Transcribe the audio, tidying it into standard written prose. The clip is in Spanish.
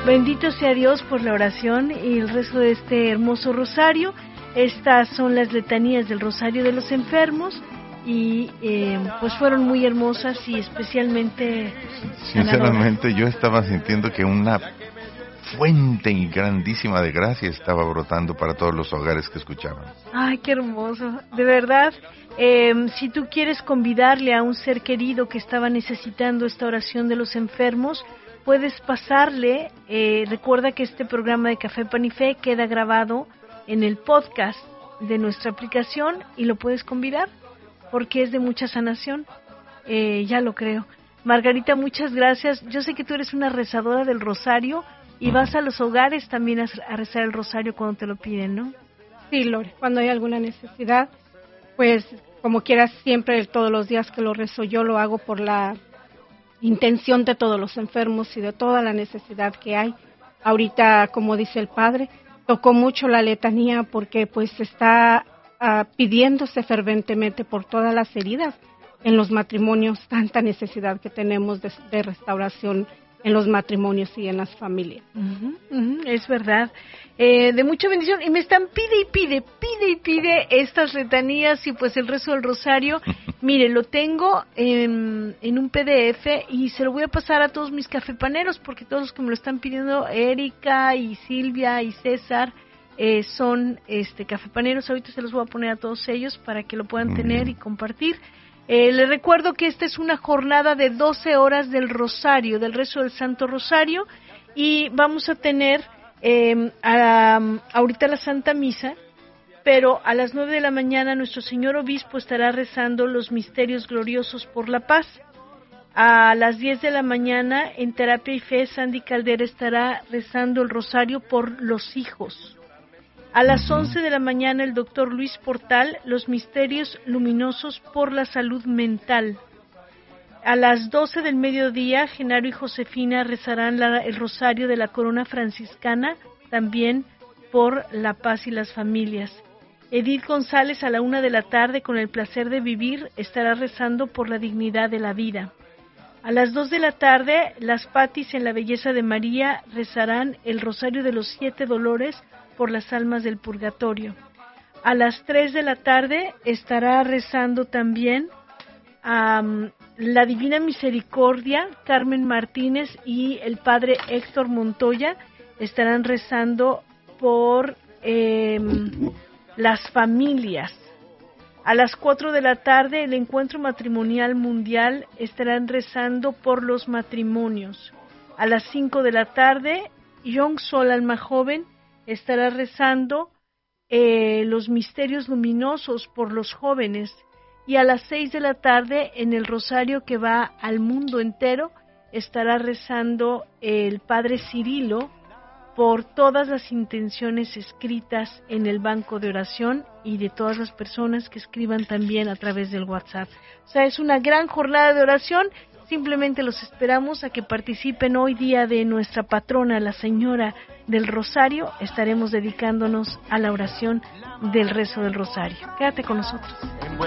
Bendito sea Dios por la oración y el rezo de este hermoso rosario. Estas son las letanías del Rosario de los Enfermos y pues fueron muy hermosas y especialmente sinceramente yo estaba sintiendo que una fuente grandísima de gracia estaba brotando para todos los hogares que escuchaban. Ay, qué hermoso, de verdad. Si tú quieres convidarle a un ser querido que estaba necesitando esta oración de los enfermos, puedes pasarle, recuerda que este programa de Café Pan y Fe queda grabado en el podcast de nuestra aplicación y lo puedes convidar porque es de mucha sanación, ya lo creo. Margarita, muchas gracias. Yo sé que tú eres una rezadora del rosario y vas a los hogares también a rezar el rosario cuando te lo piden, ¿no? Sí, Lore, cuando hay alguna necesidad, pues como quieras, siempre todos los días que lo rezo yo lo hago por la intención de todos los enfermos y de toda la necesidad que hay. Ahorita, como dice el Padre, tocó mucho la letanía porque pues está pidiéndose ferventemente por todas las heridas en los matrimonios, tanta necesidad que tenemos de restauración en los matrimonios y en las familias. Es verdad, de mucha bendición, y me están pide estas letanías y pues el rezo del rosario. Mire, lo tengo en un PDF y se lo voy a pasar a todos mis cafepaneros porque todos los que me lo están pidiendo, Erika y Silvia y César, son cafepaneros. Ahorita se los voy a poner a todos ellos para que lo puedan tener y compartir. Les recuerdo que esta es una jornada de 12 horas del Rosario, del rezo del Santo Rosario, y vamos a tener ahorita la Santa Misa, pero a las 9 de la mañana nuestro Señor Obispo estará rezando los misterios gloriosos por la paz. A las 10 de la mañana en Terapia y Fe, Sandy Caldera estará rezando el Rosario por los hijos. A las 11 de la mañana el doctor Luis Portal, los misterios luminosos por la salud mental. A las 12 del mediodía, Genaro y Josefina rezarán el rosario de la corona franciscana, también por la paz y las familias. Edith González a la 1 de la tarde, con el placer de vivir, estará rezando por la dignidad de la vida. A las 2 de la tarde, las Patis en la belleza de María rezarán el rosario de los 7 dolores por las almas del purgatorio. A las 3 de la tarde estará rezando también la Divina Misericordia. Carmen Martínez y el Padre Héctor Montoya estarán rezando por las familias. A las 4 de la tarde el Encuentro Matrimonial Mundial estarán rezando por los matrimonios. A las 5 de la tarde, Young Sol Alma Joven estará rezando los misterios luminosos por los jóvenes, y a las 6 de la tarde en el rosario que va al mundo entero estará rezando el Padre Cirilo por todas las intenciones escritas en el banco de oración y de todas las personas que escriban también a través del WhatsApp. O sea, es una gran jornada de oración. Simplemente los esperamos a que participen hoy día de nuestra patrona, la Señora del Rosario. Estaremos dedicándonos a la oración del rezo del Rosario. Quédate con nosotros.